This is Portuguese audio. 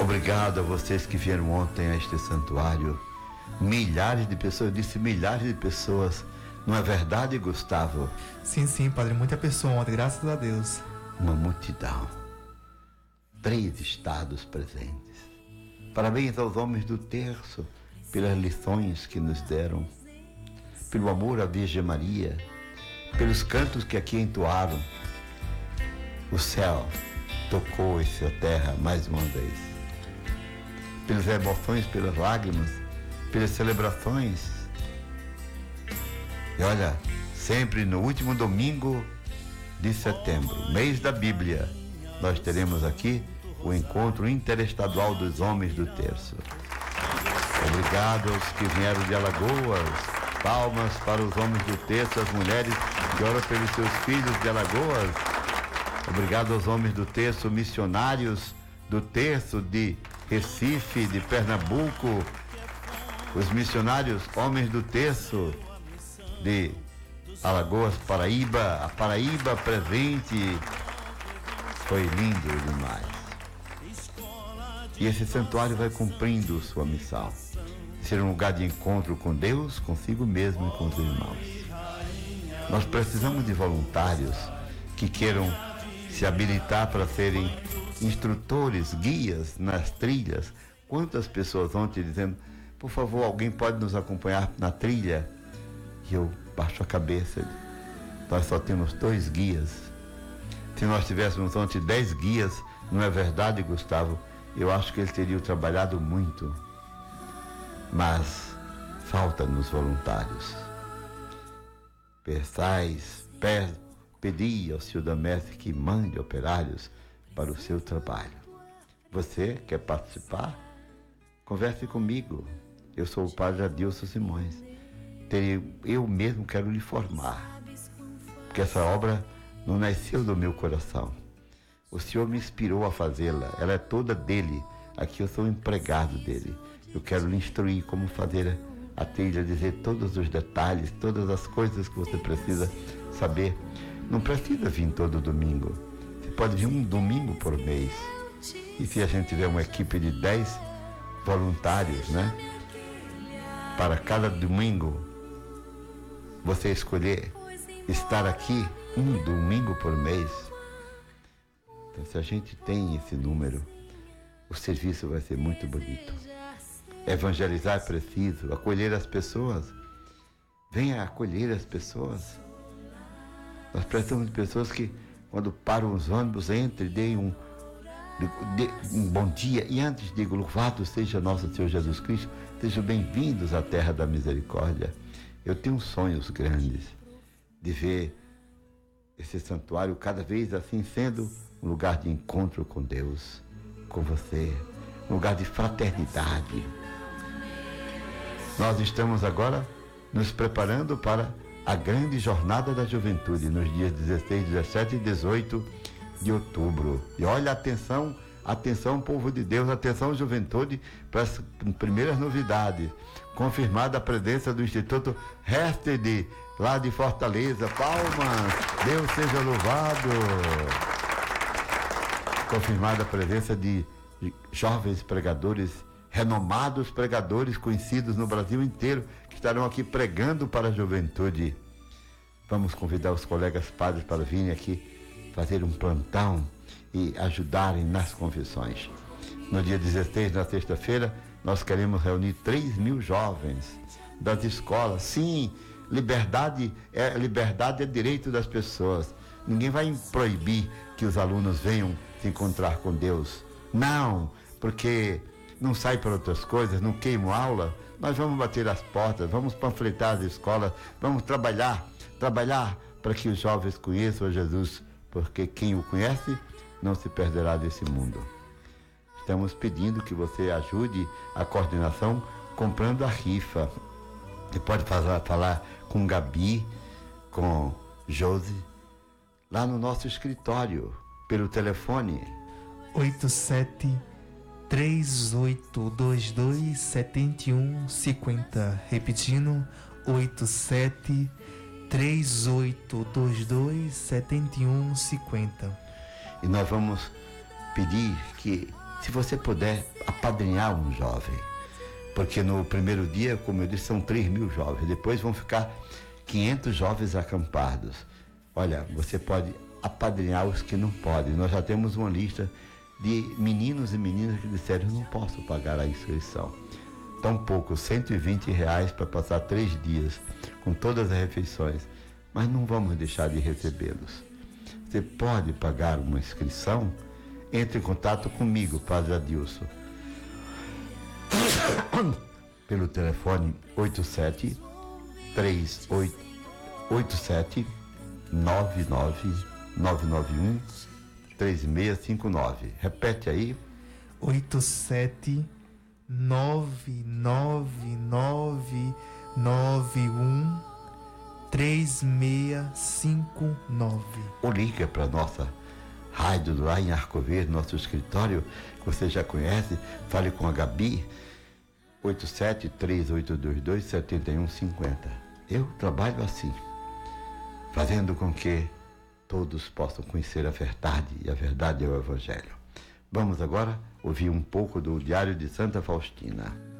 Obrigado a vocês que vieram ontem a este santuário. Milhares de pessoas, eu disse milhares de pessoas. Não é verdade, Gustavo? Sim, padre, muita pessoa ontem, graças a Deus. Uma multidão. 3 estados presentes. Parabéns aos homens do terço pelas lições que nos deram, pelo amor à Virgem Maria, pelos cantos que aqui entoaram. O céu tocou essa terra mais uma vez. Pelas emoções, pelas lágrimas, pelas celebrações. E olha, sempre no último domingo de setembro, mês da Bíblia, nós teremos aqui o encontro interestadual dos homens do terço. Obrigado aos que vieram de Alagoas. Palmas para os homens do terço, as mulheres que oram pelos seus filhos de Alagoas. Obrigado aos homens do terço, missionários do terço de Recife, de Pernambuco, os missionários homens do terço de Alagoas, Paraíba, a Paraíba presente. Foi lindo demais. E esse santuário vai cumprindo sua missão, ser um lugar de encontro com Deus, consigo mesmo e com os irmãos. Nós precisamos de voluntários que queiram se habilitar para serem instrutores, guias nas trilhas. Quantas pessoas ontem dizendo, por favor, alguém pode nos acompanhar na trilha? E eu baixo a cabeça, nós só temos 2 guias. Se nós tivéssemos ontem 10 guias, não é verdade, Gustavo? Eu acho que eles teriam trabalhado muito. Mas falta-nos voluntários. Pedi ao senhor da Mestre que mande operários para o seu trabalho. Você quer participar? Converse comigo. Eu sou o padre Adilson Simões. Eu mesmo quero lhe formar, porque essa obra não nasceu do meu coração. O Senhor me inspirou a fazê-la. Ela é toda dele. Aqui eu sou empregado dele. Eu quero lhe instruir como fazer a trilha, dizer todos os detalhes, todas as coisas que você precisa saber. Não precisa vir todo domingo. Você pode vir um domingo por mês. E se a gente tiver uma equipe de 10 voluntários, né? Para cada domingo, você escolher estar aqui um domingo por mês. Então, se a gente tem esse número, o serviço vai ser muito bonito. Evangelizar é preciso, acolher as pessoas. Venha acolher as pessoas. Nós precisamos de pessoas que, quando param os ônibus, entrem e deem um bom dia. E antes digo, louvado seja nosso Senhor Jesus Cristo, sejam bem-vindos à terra da misericórdia. Eu tenho sonhos grandes de ver esse santuário cada vez assim sendo um lugar de encontro com Deus, com você, um lugar de fraternidade. Nós estamos agora nos preparando para a grande jornada da juventude, nos dias 16, 17 e 18 de outubro. E olha, atenção, povo de Deus, atenção, juventude, para as primeiras novidades. Confirmada a presença do Instituto Hested, lá de Fortaleza. Palmas! Deus seja louvado! Confirmada a presença de jovens pregadores, renomados pregadores conhecidos no Brasil inteiro, que estarão aqui pregando para a juventude. Vamos convidar os colegas padres para virem aqui fazer um plantão e ajudarem nas confissões. No dia 16, na sexta-feira, nós queremos reunir 3.000 jovens das escolas. Sim, liberdade é direito das pessoas. Ninguém vai proibir que os alunos venham se encontrar com Deus. Não, porque não sai para outras coisas, não queimo aula. Nós vamos bater as portas, vamos panfletar as escolas, vamos trabalhar para que os jovens conheçam a Jesus, porque quem o conhece não se perderá desse mundo. Estamos pedindo que você ajude a coordenação comprando a rifa. Você pode falar com Gabi, com Josi, lá no nosso escritório, pelo telefone 87-3822-7150. Repetindo, 87-3822-7150. E nós vamos pedir que Se você puder apadrinhar um jovem, porque no primeiro dia, como eu disse, são 3.000 jovens, depois vão ficar 500 jovens acampados. Olha, você pode apadrinhar os que não podem. Nós já temos uma lista de meninos e meninas que disseram: não posso pagar a inscrição. Tampouco, R$120 para passar 3 dias com todas as refeições, mas não vamos deixar de recebê-los. Você pode pagar uma inscrição? Entre em contato comigo, Padre Adilson, pelo telefone 87-991-3659. Repete aí. 87-99991-3659. Ou liga para a nossa rádio lá em Arco Verde, nosso escritório, que você já conhece. Fale com a Gabi, 87-3822-7150. Eu trabalho assim, fazendo com que todos possam conhecer a verdade, e a verdade é o Evangelho. Vamos agora ouvir um pouco do Diário de Santa Faustina.